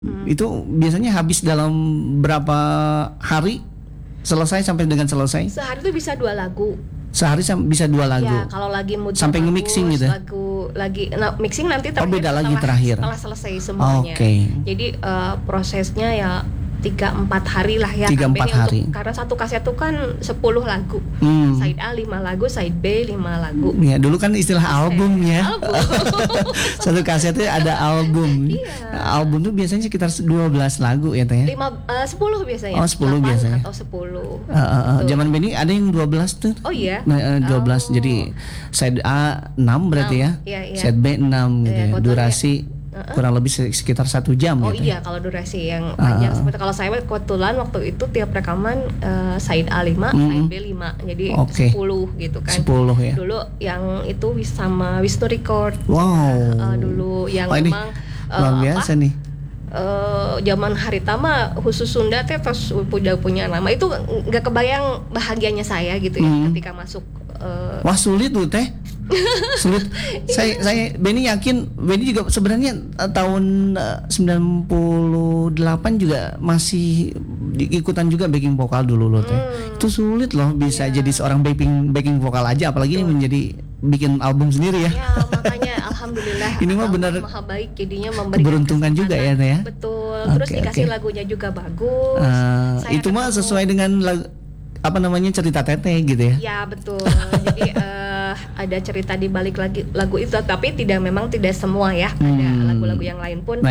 Itu biasanya habis dalam berapa hari selesai sampai dengan selesai? Sehari tuh bisa 2 lagu. Sehari bisa 2 lagu. Ya, kalau lagi mood sampai nge-mixing gitu. Lagu lagi mixing nanti terakhir. Beda lagi terakhir. Setelah selesai semuanya. Jadi prosesnya ya 3-4 hari lah ya. 3-4 hari. Karena satu kaset itu kan 10 lagu. Side A 5 lagu, side B 5 lagu. Ya, dulu kan istilah album ya. Album. Satu kaset itu ada album. Iya. Album tuh biasanya sekitar 12 lagu ya Teh. 10 biasanya. Oh, 10 biasanya. Atau 10. Zaman Benny ada yang 12 tuh. Oh iya. 12. Jadi side A 6 berarti 6. Ya. Side B 6 gitu ya. Durasi kurang lebih sekitar 1 jam. Oh gitu. Iya, kalau durasi yang panjang seperti kalau saya kebetulan waktu itu tiap rekaman side A 5, side B 5. Jadi 10 gitu kan. 10 ya. Dulu yang itu sama Wisnu Record. Wow. Dulu yang memang luar biasa nih. Zaman Haritama khusus Sunda teh terus punya nama itu nggak kebayang bahagianya saya gitu ya ketika masuk. Wah, sulit tuh Teh. Sulit. Saya Benny yakin Benny juga sebenarnya tahun 98 juga masih ikutan juga backing vokal dulu loh Teh. Itu sulit loh bisa jadi seorang backing vokal aja, apalagi ini menjadi bikin album sendiri ya. Ya, makanya alhamdulillah ini mah benar maha baik jadinya memberikan keberuntungan juga ya Teh ya. Betul. Terus dikasih lagunya juga bagus. Itu mah sesuai dengan cerita Teteh gitu ya. Ya, betul. Jadi ada cerita di balik lagu itu, tapi memang tidak semua ya. Ada lagu-lagu yang lain pun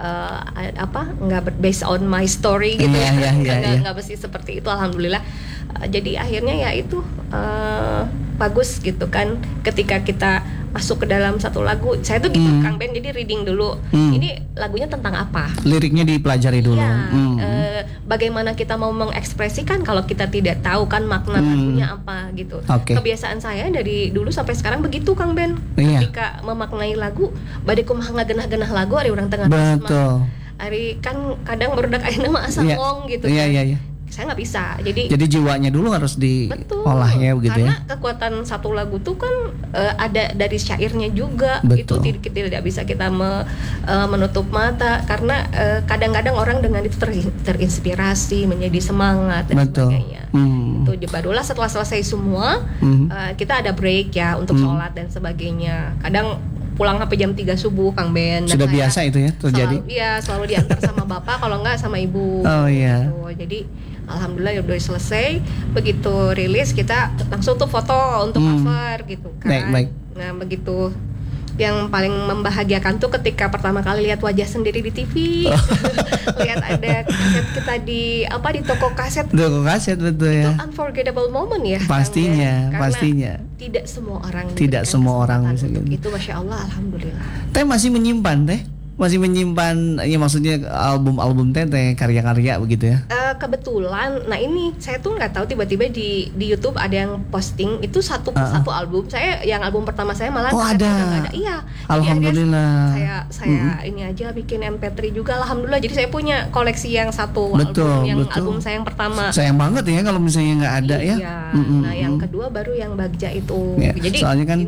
nggak based on my story gitu ya. Nggak mesti seperti itu, alhamdulillah. Jadi akhirnya ya itu bagus gitu kan ketika kita masuk ke dalam satu lagu. Saya tuh gitu Kang Ben, jadi reading dulu. Ini lagunya tentang apa? Liriknya dipelajari dulu. Ya, bagaimana kita mau mengekspresikan kalau kita tidak tahu kan makna lagunya apa gitu. Kebiasaan saya dari dulu sampai sekarang begitu Kang Ben. Ketika memaknai lagu, bade kumaha ngagenah-genah lagu ari urang tengah. Betul. Ari kan kadang barudak ayeuna mah asa ngong gitu kan. Iya. Saya nggak bisa, jadi jiwanya dulu harus diolah ya begitu karena ya. kekuatan satu lagu tuh kan ada dari syairnya juga. Betul. Itu tidak bisa kita menutup mata karena kadang-kadang orang dengan itu terinspirasi, menjadi semangat dan sebagainya. Itu barulah setelah selesai semua kita ada break ya untuk sholat dan sebagainya. Kadang pulang sampai jam 3 subuh Kang Ben. Sudah biasa itu ya terjadi? Selalu diantar sama bapak, kalau enggak sama ibu. Oh iya. Gitu. Jadi alhamdulillah udah selesai. Begitu rilis kita langsung tuh foto untuk cover gitu kan. Baik. Nah begitu. Yang paling membahagiakan tuh ketika pertama kali lihat wajah sendiri di TV. Lihat ada kaset kita di toko kaset. Toko kaset betul ya. Itu unforgettable moment ya. Pastinya. Tidak semua orang bisa gitu. Itu masya Allah, alhamdulillah. Teh masih menyimpan ya, maksudnya album-album Teh karya-karya begitu ya. Kebetulan, nah ini saya tuh nggak tahu tiba-tiba di YouTube ada yang posting itu satu album. Saya yang album pertama saya malah ada. Iya. Alhamdulillah. Saya ini aja bikin MP3 juga, alhamdulillah. Jadi saya punya koleksi yang satu album saya yang pertama. Sayang banget ya kalau misalnya nggak ada ya. Nah yang kedua baru yang Bagja itu. Ya, jadi soalnya kan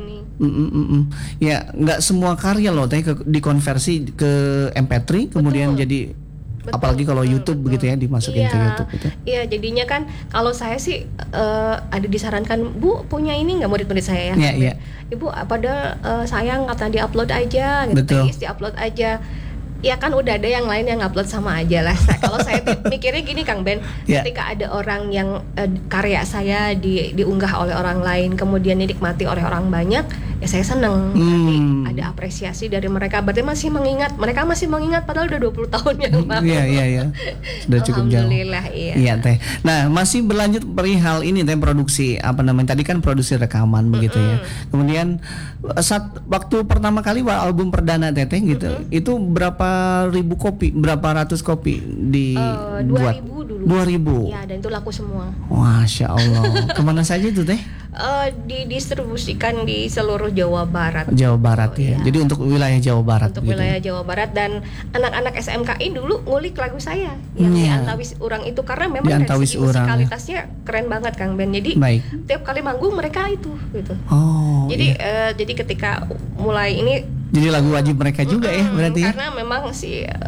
ya nggak semua karya loh Teh dikonversi ke MP3 kemudian jadi apalagi kalau YouTube begitu ya dimasukin ke YouTube gitu. Iya, jadinya kan kalau saya sih ada disarankan, Bu punya ini nggak, murid-murid saya ya. Iya. Ibu padahal sayang kata diupload aja gitu. Diupload aja. Ya kan udah ada yang lain yang upload sama aja lah. Kalau saya mikirnya gini Kang Ben, ketika ada orang yang karya saya diunggah oleh orang lain kemudian dinikmati oleh orang banyak, ya saya seneng. Nanti ada apresiasi dari mereka. Berarti mereka masih mengingat padahal udah 20 tahun yang lalu. Iya. Sudah cukup jauh. Alhamdulillah, iya Teh. Nah, masih berlanjut perihal ini Teh, produksi tadi kan produksi rekaman begitu ya. Kemudian waktu pertama kali album perdana Teteh gitu, itu berapa ribu kopi, berapa ratus kopi dibuat? 2000 dulu. 2000. Ya, dan itu laku semua. Masya Allah. Kemana saja itu Teh? Didistribusikan di seluruh Jawa Barat. Jawa Barat ya. Jadi untuk wilayah Jawa Barat. Untuk wilayah Jawa Barat, dan anak-anak SMKI dulu ngulik lagu saya yang di Antawis Urang itu karena memang dari segi musikalitasnya keren banget Kang Ben. Jadi tiap kali manggung mereka itu gitu. Jadi ketika mulai ini jadi lagu wajib mereka juga ya berarti. Karena memang sih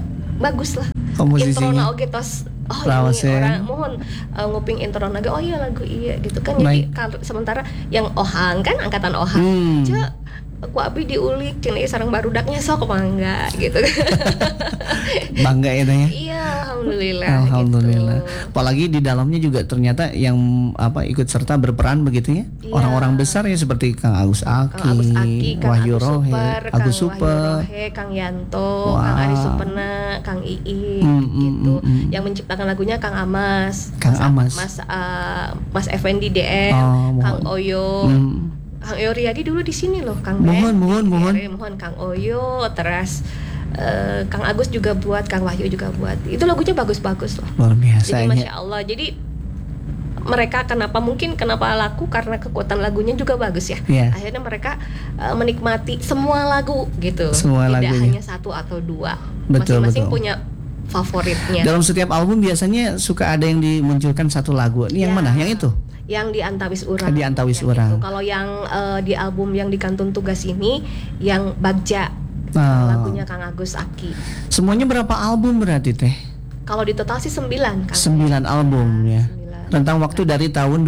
bagus lah. Komposisinya. Intro oge tos Rawas ini ya. orang mohon nguping intro lagi, oh iya lagu iya gitu kan. Jadi sementara yang Ohang kan angkatan Ohang, aku abi diulik ini sarang barudaknya sok bangga gitu. Bangga itu ya. Iya, alhamdulillah. Alhamdulillah. Gitu. Apalagi di dalamnya juga ternyata yang ikut serta berperan begitu ya. Iya. Orang-orang besar ya seperti Kang Agus Aki, Kang Wahyu Agus Rohe, Super, Agus Kang Super, Wahyu Rohe, Kang Yanto, Wah. Kang Ari Supena, Kang Ii gitu. Yang menciptakan lagunya Kang Amas, Mas Effendi DM, Kang Oyo. Kang Oyo Riyadi dulu di sini loh, Kang Ben. Mohon Kang Oyo, terus Kang Agus juga buat, Kang Wahyu juga buat. Itu lagunya bagus-bagus loh. Luar biasa. Jadi Masya Allah. Jadi mereka kenapa laku karena kekuatan lagunya juga bagus ya. Akhirnya mereka menikmati semua lagu gitu. Tidak hanya satu atau dua. Masing-masing punya favoritnya. Dalam setiap album biasanya suka ada yang dimunculkan satu lagu. Ini yang mana? Yang itu? Yang di Antawis Urang. Di Antawis Urang. Kalau yang di album yang di Kantun Tugas ini yang Bagja, lagunya Kang Agus Aki. Semuanya berapa album berarti teh? Kalau di total sih 9 kan. 9 album ya. Rentang waktu dari tahun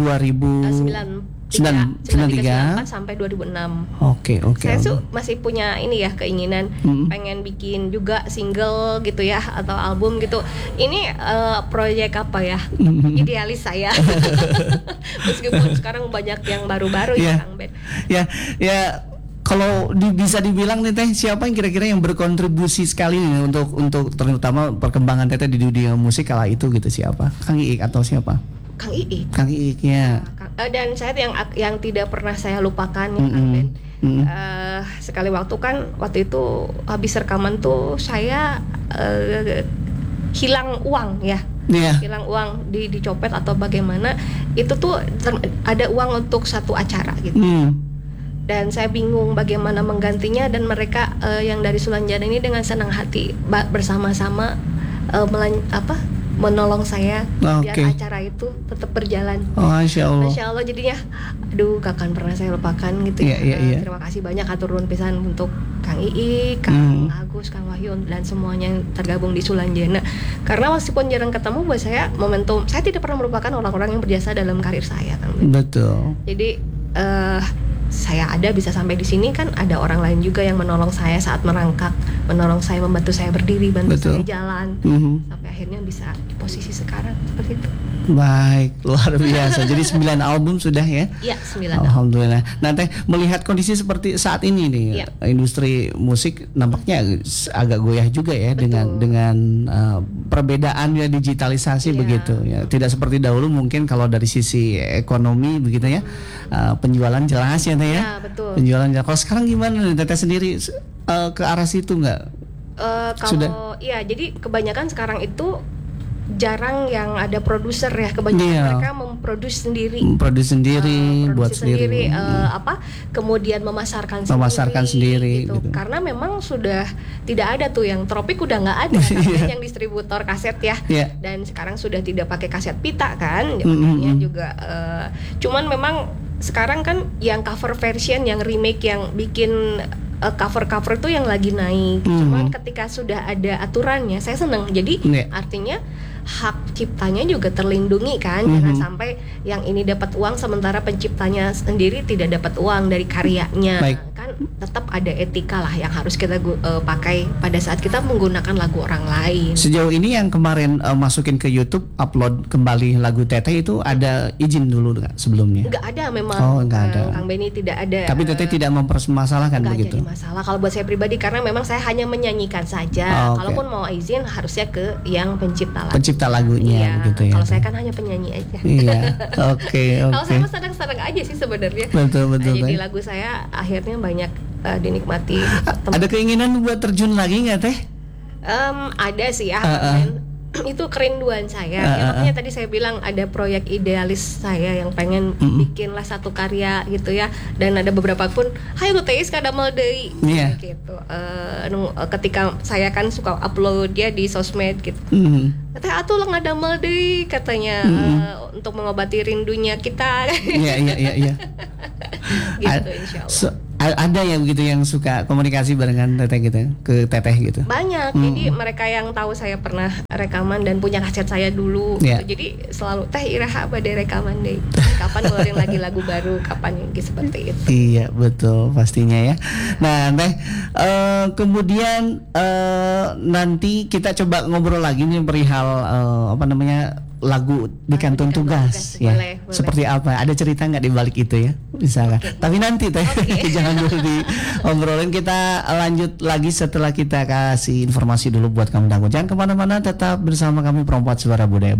1993 sampai 2006. Oke. Saya tuh masih punya ini ya keinginan pengen bikin juga single gitu ya atau album gitu. Ini proyek apa ya? Idealis saya. Meskipun sekarang banyak yang baru-baru ya Kang Ben. Ya. Kalau bisa dibilang nih teh, siapa yang kira-kira yang berkontribusi sekali nih untuk terutama perkembangan teteh di dunia musik kala itu gitu, siapa? Kang Iik atau siapa? Kang Iik ya. Dan saya yang tidak pernah saya lupakan ya Kang Ben. Sekali waktu itu habis rekaman tuh saya hilang uang ya. Hilang uang dicopet atau bagaimana. Itu tuh ada uang untuk satu acara gitu. Dan saya bingung bagaimana menggantinya, dan mereka yang dari Sulanjana ini dengan senang hati bersama-sama menolong saya biar acara itu tetap berjalan. Masya Allah. Jadinya aduh gak akan pernah saya lupakan gitu ya. Terima kasih banyak atur nuhun pisan untuk Kang Ii, Kang Agus, Kang Wahyu dan semuanya yang tergabung di Sulanjana. Karena meskipun jarang ketemu, buat saya momentum, saya tidak pernah melupakan orang-orang yang berjasa dalam karir saya kan. Betul. Jadi saya bisa sampai di sini kan ada orang lain juga yang menolong saya saat merangkak, menolong saya, membantu saya berdiri, bantu saya jalan sampai akhirnya bisa di posisi sekarang seperti itu. Baik, luar biasa. Jadi 9 album sudah ya? Iya, 9 album. Alhamdulillah. Nah teh, melihat kondisi seperti saat ini nih, industri musik nampaknya agak goyah juga ya. Betul. dengan perbedaan ya, digitalisasi begitu ya. Tidak seperti dahulu mungkin kalau dari sisi ekonomi begitu ya. Penjualan jelas ya teh ya. Betul. Penjualan jelas. Kalau sekarang gimana nih teteh sendiri ke arah situ nggak? Kalau iya, jadi kebanyakan sekarang itu jarang yang ada produser ya, kebanyakan mereka memproduksi sendiri, buat sendiri, kemudian memasarkan sendiri gitu. Karena memang sudah tidak ada tuh yang Tropik, udah nggak ada yang distributor kaset ya, dan sekarang sudah tidak pakai kaset pita kan, makanya juga cuman memang sekarang kan yang cover version, yang remake, yang bikin cover itu yang lagi naik. Cuman ketika sudah ada aturannya, saya senang. Jadi artinya hak ciptanya juga terlindungi kan. Jangan sampai yang ini dapat uang sementara penciptanya sendiri tidak dapat uang dari karyanya. Kan tetap ada etika lah yang harus kita pakai pada saat kita menggunakan lagu orang lain. Sejauh ini yang kemarin masukin ke YouTube, upload kembali lagu Teteh itu ada izin dulu nggak sebelumnya? Nggak ada memang. Nggak ada. Kang Benny tidak ada. Tapi Teteh tidak mempermasalahkan begitu? Nggak jadi masalah kalau buat saya pribadi, karena memang saya hanya menyanyikan saja. Kalaupun mau izin harusnya ke yang pencipta lagunya begitu ya. Kalau saya kan hanya penyanyi aja. Iya. Oke. Kalau saya mah senang-senang aja sih sebenarnya. Betul. Jadi lagu saya akhirnya banyak dinikmati. Ada keinginan buat terjun lagi nggak teh? Ada sih ya. Itu kerinduan saya. Ya, makanya tadi saya bilang ada proyek idealis saya yang pengen bikinlah satu karya gitu ya. Dan ada beberapa pun, hayu teis kada mau deui gitu. Ketika saya kan suka upload dia di sosmed gitu. Katanya atuh lah ngadamel deui katanya untuk mengobati rindunya kita. Iya. Gitu insyaallah. Ada ya begitu yang suka komunikasi barengan teteh gitu, ke teteh gitu. Banyak. Jadi mereka yang tahu saya pernah rekaman dan punya kaset saya dulu. Yeah. Gitu. Jadi selalu teh iraha pada rekaman deh. Kapan ngeluarin lagi lagu baru, kapan yang seperti itu. Iya betul pastinya ya. Nah teh kemudian nanti kita coba ngobrol lagi nih perihal lagu di kantung tugas ya. Boleh. Seperti apa? Ada cerita nggak di balik itu ya? Misalkan. Okay. Tapi nanti teh jangan dulu diobrolin, kita lanjut lagi setelah kita kasih informasi dulu buat kamu Dangu. Jangan kemana-mana, tetap bersama kami Perempuan Suara Budaya.